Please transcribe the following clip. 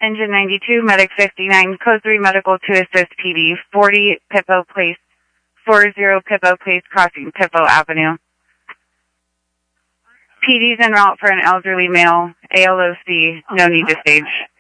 Engine 92, Medic 59, Code 3 Medical to assist PD, 40 Pippo Place, 40 Pippo Place crossing Pippo Avenue. PD's en route for an elderly male, ALOC, no need to stage.